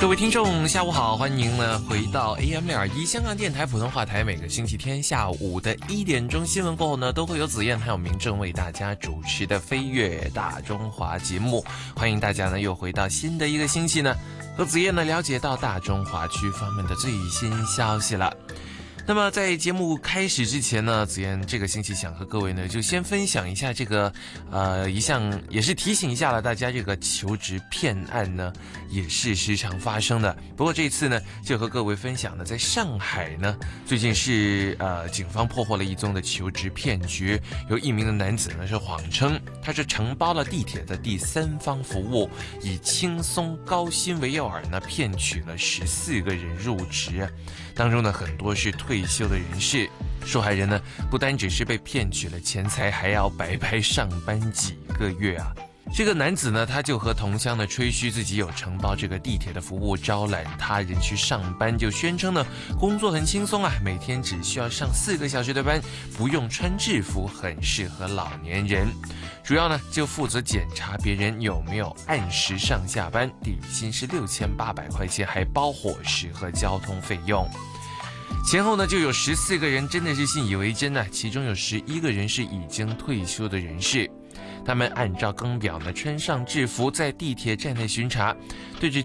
各位听众下午好，欢迎呢回到 AM621 香港电台普通话台，每个星期天下午的1点钟新闻过后呢，都会有子燕还有明正为大家主持的飞跃大中华节目。欢迎大家呢又回到新的一个星期呢，和子燕呢了解到大中华区方面的最新消息了。那么在节目开始之前呢，子燕这个星期想和各位呢就先分享一下这个一项，也是提醒一下了大家，这个求职骗案呢也是时常发生的。不过这次呢就和各位分享呢，在上海呢最近是警方破获了一宗的求职骗局，有一名的男子呢是谎称他是承包了地铁的第三方服务，以轻松高薪为诱饵呢骗取了14个人入职，当中呢很多是退休的人士。受害人呢不单只是被骗取了钱财，还要白白上班几个月啊。这个男子呢他就和同乡呢吹嘘自己有承包这个地铁的服务，招揽他人去上班，就宣称呢工作很轻松啊，每天只需要上4个小时的班，不用穿制服，很适合老年人。主要呢就负责检查别人有没有按时上下班，底薪是6800块钱，还包伙食和交通费用。前后呢就有14个人真的是信以为真啊，其中有11个人是已经退休的人士。他们按照更表呢穿上制服，在地铁站内巡查，对着